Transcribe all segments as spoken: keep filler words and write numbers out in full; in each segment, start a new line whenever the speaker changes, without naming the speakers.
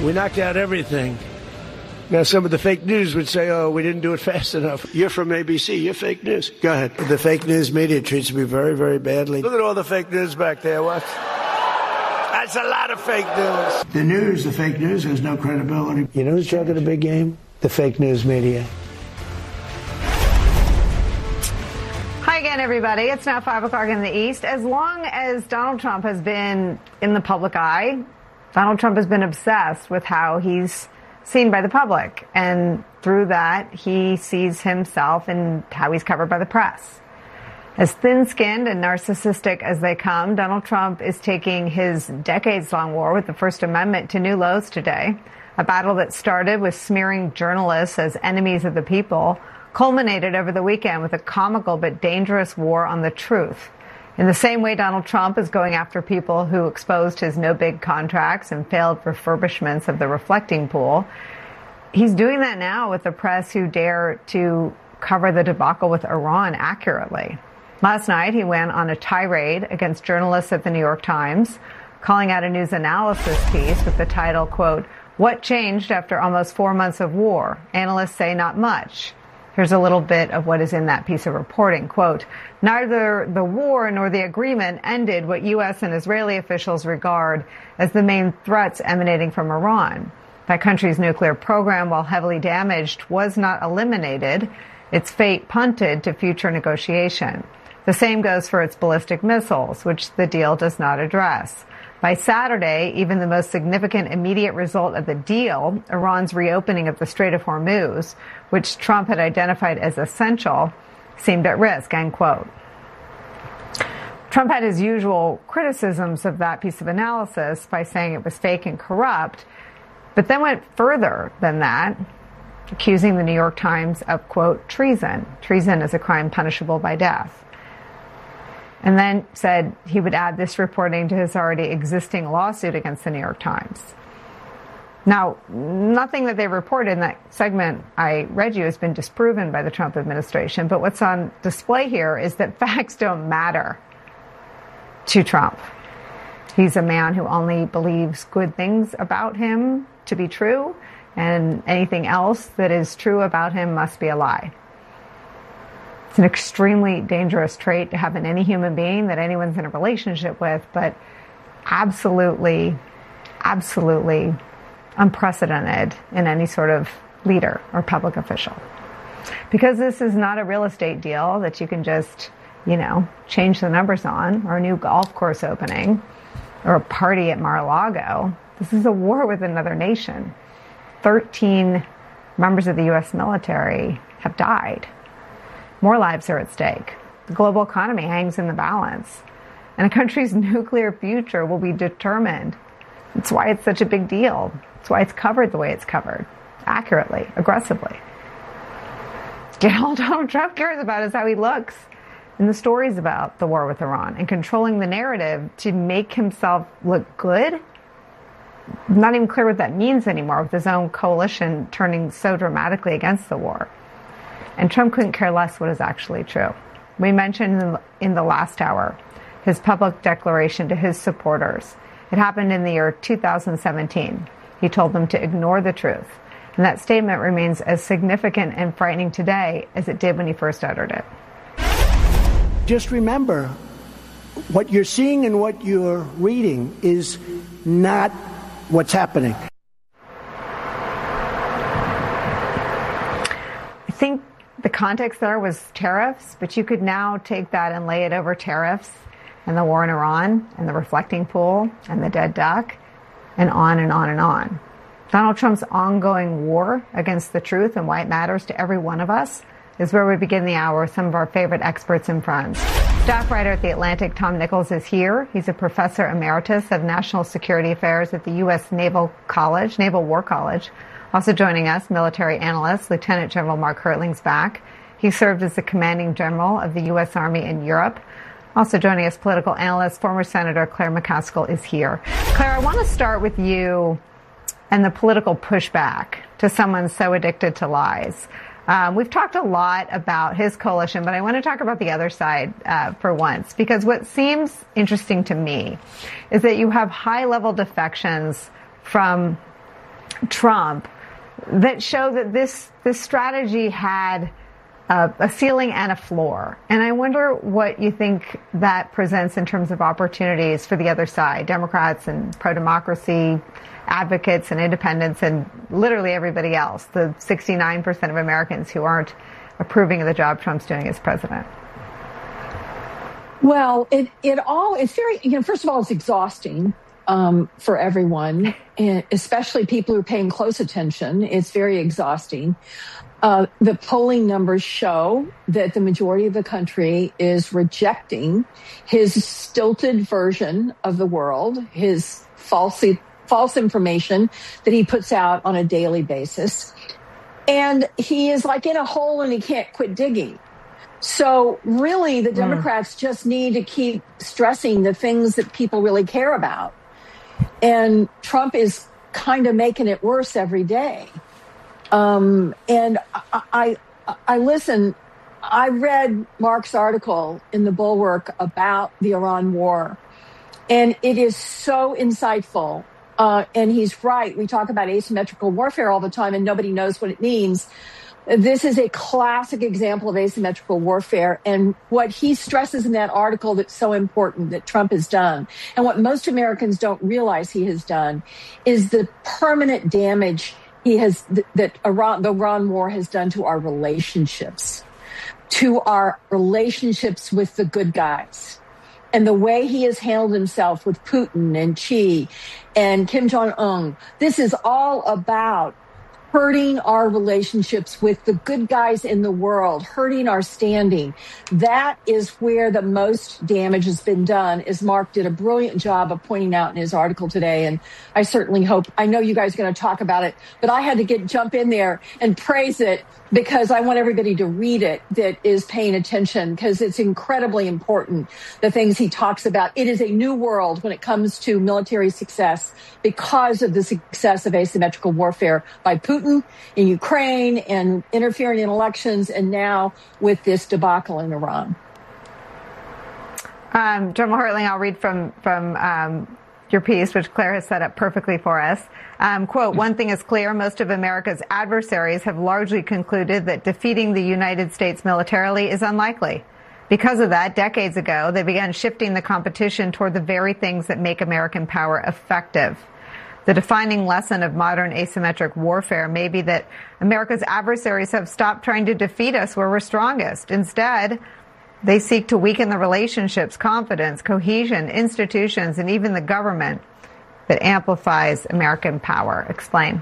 We knocked out everything. Now, some of the fake news would say, oh, we didn't do it fast enough. You're from A B C. You're fake news. Go ahead. The fake news media treats me very, very badly. Look at all the fake news back there. What? That's a lot of fake news. The news, the fake news, has no credibility. You know who's juggling a big game? The fake news media.
Hi again, everybody. It's now five o'clock in the East. As long as Donald Trump has been in the public eye, Donald Trump has been obsessed with how he's seen by the public. And through that, he sees himself and how he's covered by the press. As thin-skinned and narcissistic as they come, Donald Trump is taking his decades-long war with the First Amendment to new lows today. A battle that started with smearing journalists as enemies of the people culminated over the weekend with a comical but dangerous war on the truth. In the same way Donald Trump is going after people who exposed his no-bid contracts and failed refurbishments of the reflecting pool, he's doing that now with the press who dare to cover the debacle with Iran accurately. Last night, he went on a tirade against journalists at the New York Times, calling out a news analysis piece with the title, quote, "What changed after almost four months of war? Analysts say not much." Here's a little bit of what is in that piece of reporting. Quote, "Neither the war nor the agreement ended what U S and Israeli officials regard as the main threats emanating from Iran. That country's nuclear program, while heavily damaged, was not eliminated. Its fate punted to future negotiation. The same goes for its ballistic missiles, which the deal does not address. By Saturday, even the most significant immediate result of the deal, Iran's reopening of the Strait of Hormuz, which Trump had identified as essential, seemed at risk," end quote. Trump had his usual criticisms of that piece of analysis by saying it was fake and corrupt, but then went further than that, accusing the New York Times of, quote, treason. Treason is a crime punishable by death. And then said he would add this reporting to his already existing lawsuit against the New York Times. Now, nothing that they reported in that segment I read you has been disproven by the Trump administration, but what's on display here is that facts don't matter to Trump. He's a man who only believes good things about him to be true, and anything else that is true about him must be a lie. It's an extremely dangerous trait to have in any human being that anyone's in a relationship with, but absolutely, absolutely unprecedented in any sort of leader or public official. Because this is not a real estate deal that you can just, you know, change the numbers on, or a new golf course opening, or a party at Mar-a-Lago. This is a war with another nation. thirteen members of the U S military have died. More lives are at stake. The global economy hangs in the balance. And a country's nuclear future will be determined. That's why it's such a big deal. That's why it's covered the way it's covered. Accurately, aggressively. Yet all Donald Trump cares about is how he looks in the stories about the war with Iran, and controlling the narrative to make himself look good. Not even clear what that means anymore, with his own coalition turning so dramatically against the war. And Trump couldn't care less what is actually true. We mentioned in the last hour his public declaration to his supporters. It happened in the year two thousand seventeen. He told them to ignore the truth. And that statement remains as significant and frightening today as it did when he first uttered it.
Just remember, what you're seeing and what you're reading is not what's happening.
I think the context there was tariffs, but you could now take that and lay it over tariffs and the war in Iran and the reflecting pool and the dead duck and on and on and on. Donald Trump's ongoing war against the truth and why it matters to every one of us is where we begin the hour with some of our favorite experts and friends. Staff writer at The Atlantic, Tom Nichols, is here. He's a professor emeritus of national security affairs at the U S Naval College, Naval War College. Also joining us, military analyst, Lieutenant General Mark Hertling's back. He served as the commanding general of the U S Army in Europe. Also joining us, political analyst, former Senator Claire McCaskill is here. Claire, I want to start with you and the political pushback to someone so addicted to lies. Um, we've talked a lot about his coalition, but I want to talk about the other side uh, for once, because what seems interesting to me is that you have high-level defections from Trump that show that this this strategy had uh, a ceiling and a floor. And I wonder what you think that presents in terms of opportunities for the other side, Democrats and pro-democracy advocates and independents and literally everybody else, the sixty-nine percent of Americans who aren't approving of the job Trump's doing as president.
Well, it, it all, it's very, you know, first of all, it's exhausting um, for everyone, and especially people who are paying close attention. It's very exhausting. Uh, the polling numbers show that the majority of the country is rejecting his stilted version of the world, his falsely, false information that he puts out on a daily basis. And he is like in a hole and he can't quit digging. So really, the Democrats mm. just need to keep stressing the things that people really care about. And Trump is kind of making it worse every day. Um, and I, I, I listen, I read Mark's article in the Bulwark about the Iran war, and it is so insightful. Uh, and he's right. We talk about asymmetrical warfare all the time, and nobody knows what it means. This is a classic example of asymmetrical warfare. And what he stresses in that article that's so important that Trump has done, and what most Americans don't realize he has done, is the permanent damage he has, th- that Iran, the Iran war has done to our relationships, to our relationships with the good guys. And the way he has handled himself with Putin and Xi and Kim Jong-un, this is all about hurting our relationships with the good guys in the world, hurting our standing. That is where the most damage has been done, as Mark did a brilliant job of pointing out in his article today. And I certainly hope, I know you guys are going to talk about it, but I had to get jump in there and praise it because I want everybody to read it that is paying attention, because it's incredibly important, the things he talks about. It is a new world when it comes to military success because of the success of asymmetrical warfare by Putin in Ukraine and interfering in elections, and now with this debacle in Iran.
Um, General Hartling, I'll read from, from um, your piece, which Claire has set up perfectly for us. Um, quote, one thing is clear, most of America's adversaries have largely concluded that defeating the United States militarily is unlikely. Because of that, decades ago, they began shifting the competition toward the very things that make American power effective. The defining lesson of modern asymmetric warfare may be that America's adversaries have stopped trying to defeat us where we're strongest. Instead, they seek to weaken the relationships, confidence, cohesion, institutions, and even the government that amplifies American power. Explain.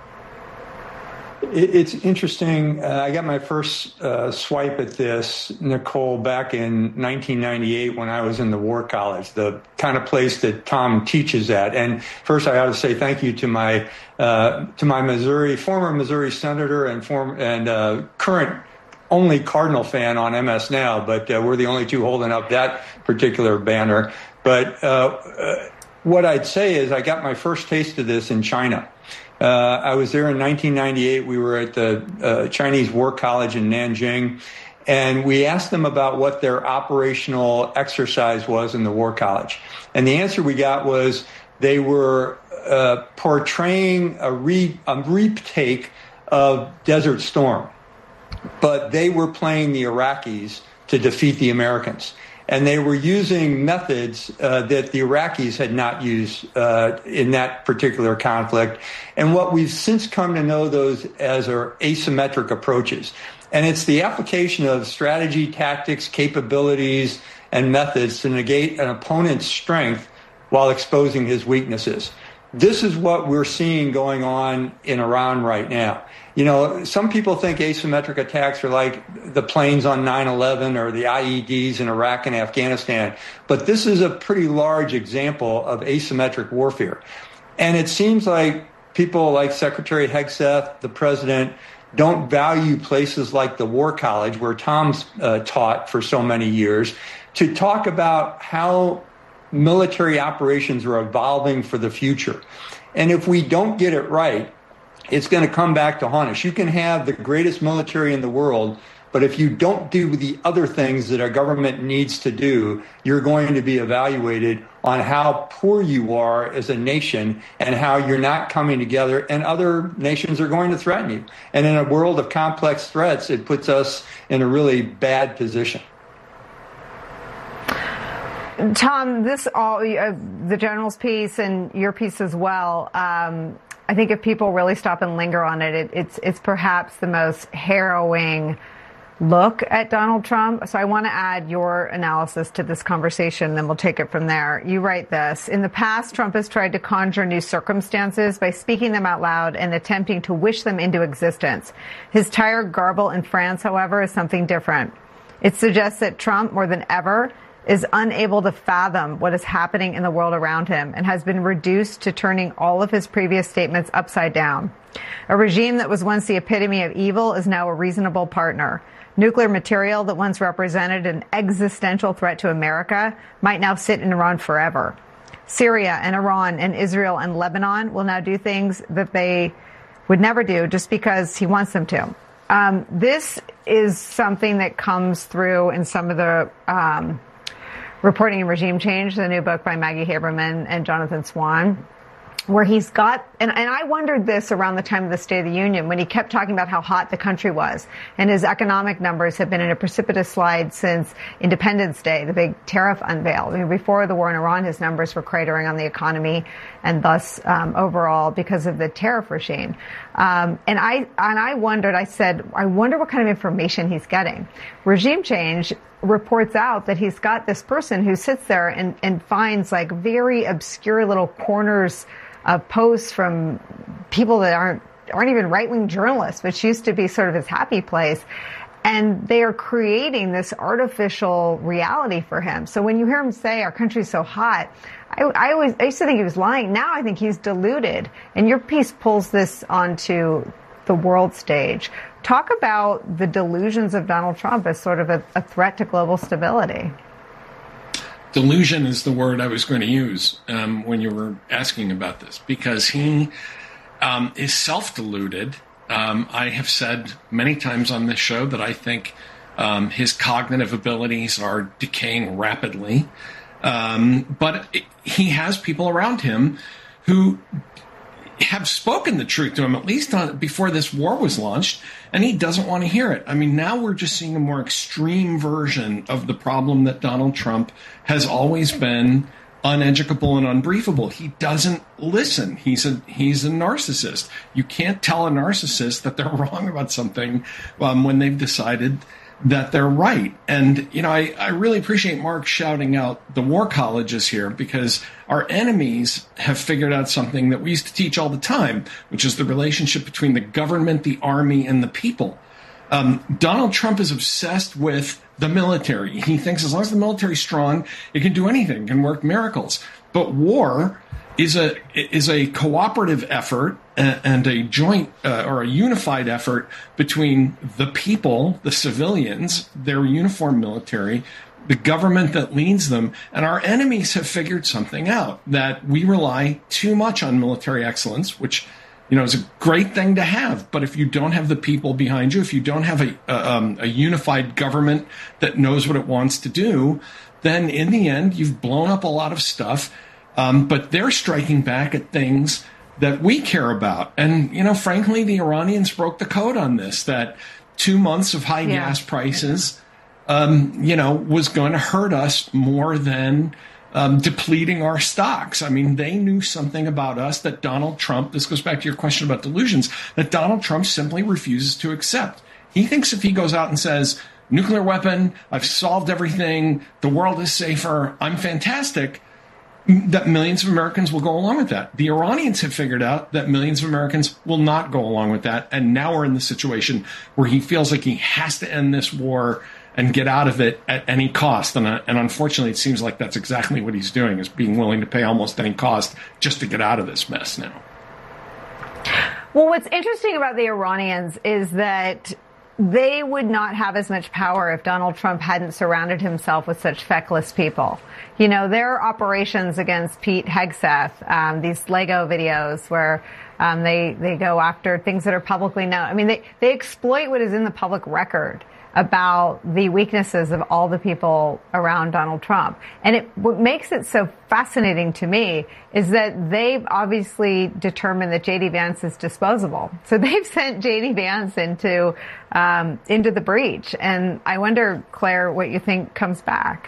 It's interesting. Uh, I got my first uh, swipe at this, Nicole, back in nineteen ninety-eight when I was in the War College, the kind of place that Tom teaches at. And first, I ought to say thank you to my uh, to my Missouri former Missouri senator and form and uh, current only Cardinal fan on M S Now, but uh, we're the only two holding up that particular banner. But uh, uh, what I'd say is I got my first taste of this in China. Uh, I was there in nineteen ninety-eight. We were at the uh, Chinese War College in Nanjing, and we asked them about what their operational exercise was in the War College. And the answer we got was they were uh, portraying a, re- a retake of Desert Storm, but they were playing the Iraqis to defeat the Americans. And they were using methods uh, that the Iraqis had not used uh, in that particular conflict. And what we've since come to know those as are asymmetric approaches. And it's the application of strategy, tactics, capabilities, and methods to negate an opponent's strength while exposing his weaknesses. This is what we're seeing going on in Iran right now. You know, some people think asymmetric attacks are like the planes on nine eleven or the I E Ds in Iraq and Afghanistan. But this is a pretty large example of asymmetric warfare. And it seems like people like Secretary Hegseth, the president, don't value places like the War College, where Tom's uh, taught for so many years, to talk about how military operations are evolving for the future. And if we don't get it right, it's going to come back to haunt us. You can have the greatest military in the world, But if you don't do the other things that a government needs to do, you're going to be evaluated on how poor you are as a nation and how you're not coming together, and other nations are going to threaten you. And in a world of complex threats, it puts us in a really bad position.
Tom, this all uh, the general's piece and your piece as well. Um, I think if people really stop and linger on it, it, it's it's perhaps the most harrowing look at Donald Trump. So I want to add your analysis to this conversation, then we'll take it from there. You write this: in the past, Trump has tried to conjure new circumstances by speaking them out loud and attempting to wish them into existence. His tired garble in France, however, is something different. It suggests that Trump, more than ever, is unable to fathom what is happening in the world around him and has been reduced to turning all of his previous statements upside down. A regime that was once the epitome of evil is now a reasonable partner. Nuclear material that once represented an existential threat to America might now sit in Iran forever. Syria and Iran and Israel and Lebanon will now do things that they would never do just because he wants them to. Um, this is something that comes through in some of the um, Reporting and Regime Change, the new book by Maggie Haberman and Jonathan Swan, where he's got, and, and I wondered this around the time of the State of the Union, when he kept talking about how hot the country was, and his economic numbers have been in a precipitous slide since Independence Day, the big tariff unveil. I mean, before the war in Iran, his numbers were cratering on the economy, and thus um, overall because of the tariff regime. Um, and I and I wondered, I said, I wonder what kind of information he's getting. Regime Change reports out that he's got this person who sits there and, and finds like very obscure little corners of posts from people that aren't aren't even right-wing journalists, which used to be sort of his happy place. And they are creating this artificial reality for him. So when you hear him say our country's so hot, I, I always I used to think he was lying. Now I think he's deluded. And your piece pulls this onto the world stage. Talk about the delusions of Donald Trump as sort of a, a threat to global stability.
Delusion is the word I was going to use um, when you were asking about this, because he um, is self-deluded. Um, I have said many times on this show that I think um, his cognitive abilities are decaying rapidly. Um, but it, he has people around him who have spoken the truth to him, at least on, before this war was launched, and he doesn't want to hear it. I mean, now we're just seeing a more extreme version of the problem that Donald Trump has always been uneducable and unbriefable. He doesn't listen. He's a he's a narcissist. You can't tell a narcissist that they're wrong about something um, when they've decided that they're right. And, you know, I, I really appreciate Mark shouting out the war colleges here, because our enemies have figured out something that we used to teach all the time, which is the relationship between the government, the army, and the people. Um, Donald Trump is obsessed with the military. He thinks as long as the military's strong, it can do anything, it can work miracles. But war is a is a cooperative effort and a joint uh, or a unified effort between the people, the civilians, their uniformed military, the government that leads them, and our enemies have figured something out, that we rely too much on military excellence, which, you know, is a great thing to have. But if you don't have the people behind you, if you don't have a, a, um, a unified government that knows what it wants to do, then in the end, you've blown up a lot of stuff. Um, but they're striking back at things that we care about. And, you know, frankly, the Iranians broke the code on this, that two months of high yeah. gas prices, um, you know, was going to hurt us more than um, depleting our stocks. I mean, they knew something about us that Donald Trump, this goes back to your question about delusions, that Donald Trump simply refuses to accept. He thinks if he goes out and says, nuclear weapon, I've solved everything, the world is safer, I'm fantastic, that millions of Americans will go along with that. The Iranians have figured out that millions of Americans will not go along with that. And now we're in the situation where he feels like he has to end this war and get out of it at any cost. And, uh, and unfortunately, it seems like that's exactly what he's doing, is being willing to pay almost any cost just to get out of this mess now.
Well, what's interesting about the Iranians is that they would not have as much power if Donald Trump hadn't surrounded himself with such feckless people. You know, their operations against Pete Hegseth, um, these Lego videos where um, they they go after things that are publicly known. I mean, they, they exploit what is in the public record. about the weaknesses of all the people around Donald Trump. And it, what makes it so fascinating to me is that they've obviously determined that J D Vance is disposable. So they've sent J D Vance into, um, into the breach. And I wonder, Claire, what you think comes back.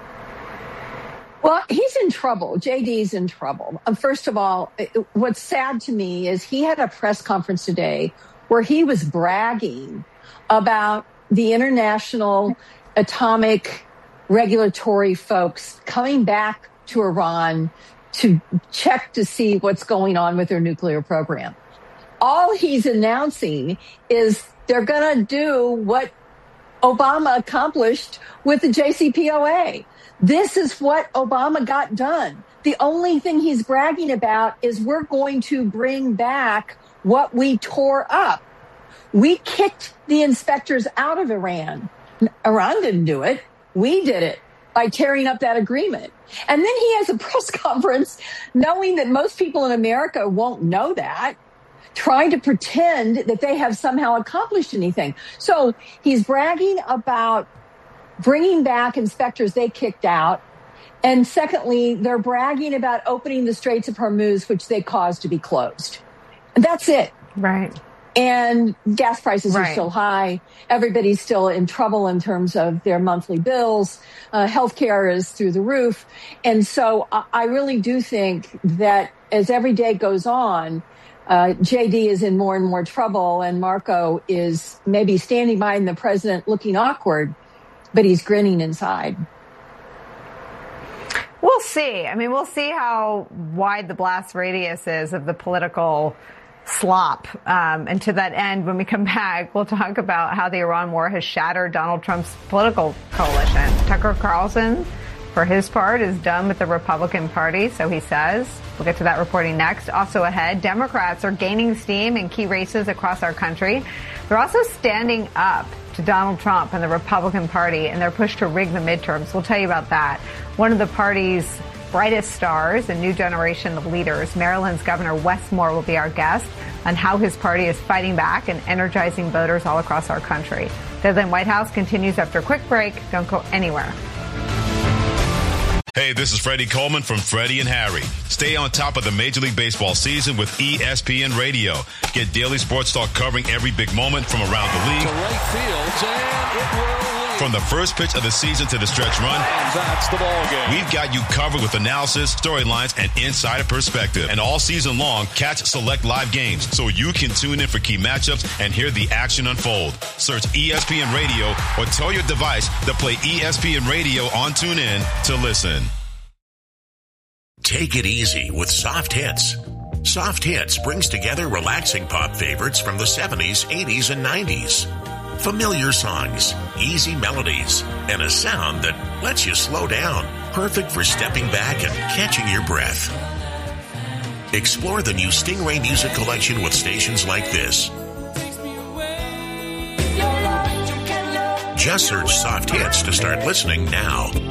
Well, he's in trouble. J D's in trouble. Um, first of all, what's sad to me is he had a press conference today where he was bragging about the international atomic regulatory folks coming back to Iran to check to see what's going on with their nuclear program. All he's announcing is they're going to do what Obama accomplished with the J C P O A. This is what Obama got done. The only thing he's bragging about is we're going to bring back what we tore up. We kicked the inspectors out of Iran. Iran didn't do it. We did it by tearing up that agreement. And then he has a press conference knowing that most people in America won't know that, trying to pretend that they have somehow accomplished anything. So he's bragging about bringing back inspectors they kicked out. And secondly, they're bragging about opening the Straits of Hormuz, which they caused to be closed. And that's it.
Right.
And gas prices
right.
are still high. Everybody's still in trouble in terms of their monthly bills. Uh, healthcare is through the roof. And so I, I really do think that as every day goes on, uh, J D is in more and more trouble, and Marco is maybe standing behind the president looking awkward, but he's grinning inside.
We'll see. I mean, we'll see how wide the blast radius is of the political slop. Um, and to that end, when we come back, we'll talk about how the Iran war has shattered Donald Trump's political coalition. Tucker Carlson, for his part, is done with the Republican Party, so he says. We'll get to that reporting next. Also ahead, Democrats are gaining steam in key races across our country. They're also standing up to Donald Trump and the Republican Party and their push to rig the midterms. We'll tell you about that. One of the party's brightest stars, a new generation of leaders, Maryland's Governor Wes Moore, will be our guest on how his party is fighting back and energizing voters all across our country. Deadline White House continues after a quick break. Don't go anywhere.
Hey, this is Freddie Coleman from Freddie and Harry. Stay on top of the Major League Baseball season with E S P N Radio. Get daily sports talk covering every big moment from around the league.
To right field, and it will lead.
From the first pitch of the season to the stretch run,
and that's the ball game.
We've got you covered with analysis, storylines, and insider perspective. And all season long, catch select live games so you can tune in for key matchups and hear the action unfold. Search E S P N Radio or tell your device to play E S P N Radio on TuneIn to listen.
Take it easy with Soft Hits. Soft Hits brings together relaxing pop favorites from the seventies, eighties, and nineties. Familiar songs, easy melodies, and a sound that lets you slow down. Perfect for stepping back and catching your breath. Explore the new Stingray Music Collection with stations like this. Just search Soft Hits to start listening now.